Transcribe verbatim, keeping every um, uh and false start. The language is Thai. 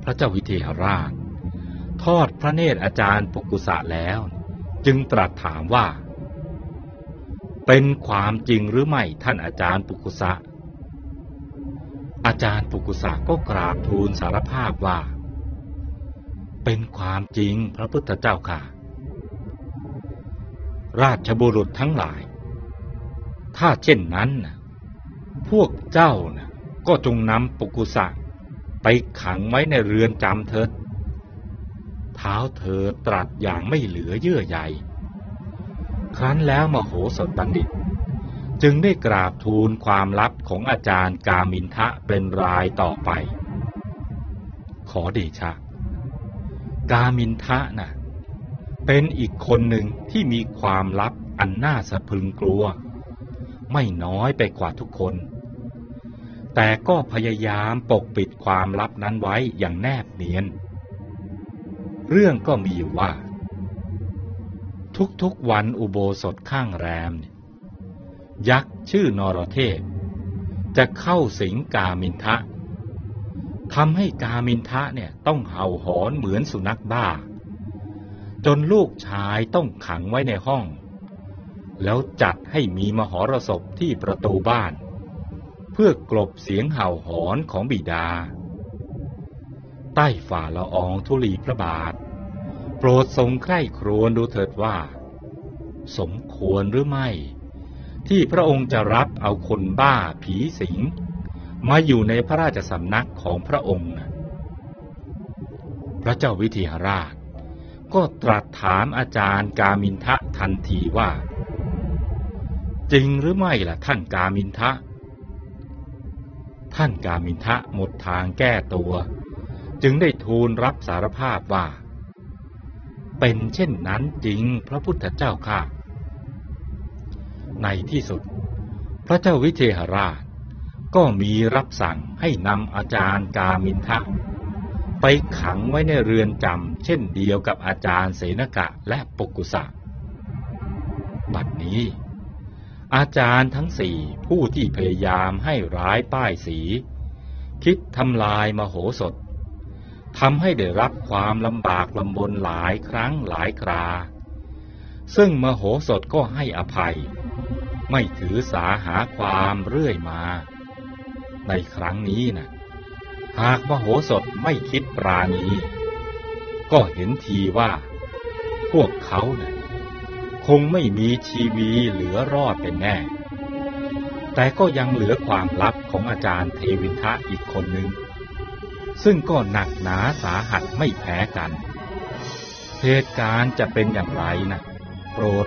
ระเจ้าวิเทหราชทอดพระเนตรอาจารย์ปุกุสะแล้วจึงตรัสถามว่าเป็นความจริงหรือไม่ท่านอาจารย์ปุกุสะอาจารย์ปุกุสะก็กราบทูลสารภาพว่าเป็นความจริงพระพุทธเจ้าค่ะราชบุรุษทั้งหลายถ้าเช่นนั้นพวกเจ้านะก็จงนำปุกุสะไปขังไว้ในเรือนจำเถิดเท้าเธอตรัสอย่างไม่เหลือเยื่อใยครั้นแล้วมโหสถบัณฑิตจึงได้กราบทูลความลับของอาจารย์กามินทะเป็นรายต่อไปขอเดชะกามินทะน่ะเป็นอีกคนหนึ่งที่มีความลับอันน่าสะพรึงกลัวไม่น้อยไปกว่าทุกคนแต่ก็พยายามปกปิดความลับนั้นไว้อย่างแนบเนียนเรื่องก็มีอยู่ว่าทุกๆวันอุโบสถข้างแรมยักษ์ชื่อนรเทพจะเข้าสิงกามินทะทำให้กามินทะเนี่ยต้องเห่าหอนเหมือนสุนัขบ้าจนลูกชายต้องขังไว้ในห้องแล้วจัดให้มีมหรสพที่ประตูบ้านเพื่อกลบเสียงเห่าหอนของบิดาใต้ฝ่าละอองธุลีพระบาทโปรดทรงใคร่ครวญดูเถิดว่าสมควรหรือไม่ที่พระองค์จะรับเอาคนบ้าผีสิงมาอยู่ในพระราชสำนักของพระองค์นะพระเจ้าวิเทหราชก็ตรัสถามอาจารย์กามินทะทันทีว่าจริงหรือไม่ล่ะท่านกามินทะท่านกามินทะหมดทางแก้ตัวจึงได้ทูลรับสารภาพว่าเป็นเช่นนั้นจริงพระพุทธเจ้าข้าในที่สุดพระเจ้าวิเทหราชก็มีรับสั่งให้นำอาจารย์กามินทะไปขังไว้ในเรือนจำเช่นเดียวกับอาจารย์เสนกะและปุกุสะบัดนี้อาจารย์ทั้งสี่ผู้ที่พยายามให้ร้ายป้ายสีคิดทำลายมโหสถทำให้ได้รับความลำบากลำบนหลายครั้งหลายคราซึ่งมโหสถก็ให้อภัยไม่ถือสาหาความเรื่อยมาในครั้งนี้นะหากมโหสถไม่คิดปราณีก็เห็นทีว่าพวกเขานะคงไม่มีชีวีเหลือรอดเป็นแน่แต่ก็ยังเหลือความลับของอาจารย์เทวินทะอีกคนหนึ่งซึ่งก็หนักหนาสาหัสไม่แพ้กันเหตุการณ์จะเป็นอย่างไรนะโปรด